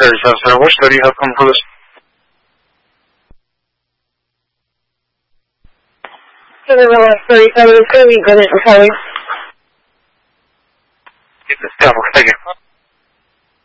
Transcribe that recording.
37 Bush, where do you have come for this? Cinderella 37 is going to be good at recovery. Yeah, thank you.